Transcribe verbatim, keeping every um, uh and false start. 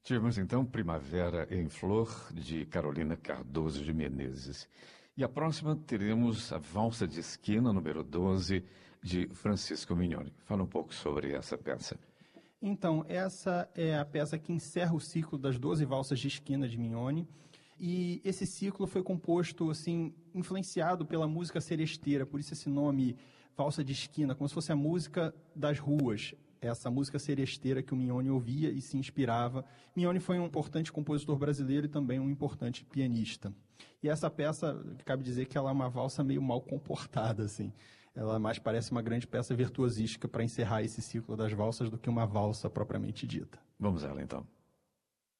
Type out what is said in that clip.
Tivemos então Primavera em Flor, de Carolina Cardoso de Menezes. E a próxima teremos a Valsa de Esquina, número doze, de Francisco Mignoni. Fala um pouco sobre essa peça. Então, essa é a peça que encerra o ciclo das doze valsas de esquina de Mignoni. E esse ciclo foi composto, assim, influenciado pela música seresteira, por isso esse nome, valsa de esquina, como se fosse a música das ruas. Essa música seresteira que o Mignoni ouvia e se inspirava. Mignoni foi um importante compositor brasileiro e também um importante pianista. E essa peça, cabe dizer que ela é uma valsa meio mal comportada, assim. Ela mais parece uma grande peça virtuosística para encerrar esse ciclo das valsas do que uma valsa propriamente dita. Vamos a ela então.